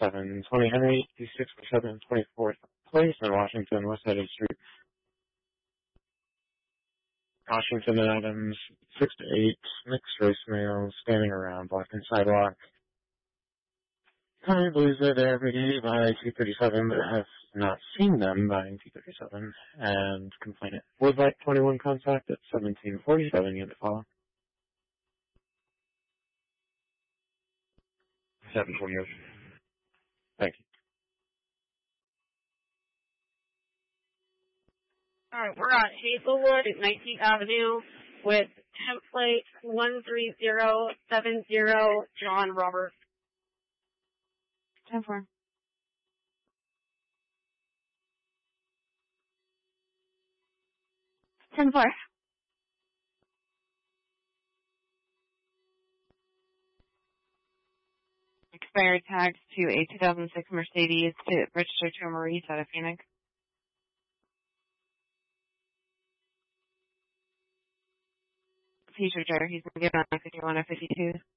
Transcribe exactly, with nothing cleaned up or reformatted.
seven twenty Henry, D six seven twenty-fourth Place in Washington, West Headed Street. Washington and Adams, six to eight, mixed race males standing around blocking sidewalk. Client believes they're there every day by two thirty-seven, but has not seen them by two thirty-seven, and complainant would like twenty-one contact at seventeen forty-seven unit follow. seven forty-eight. Thank you. Alright, we're on Hazelwood at nineteenth Avenue with template one three zero seven zero, John Robert. ten four. ten four. Expired tags to a two thousand six Mercedes to register to a Maurice out of Phoenix. Future driver, he's been given on fifty-one or fifty-two.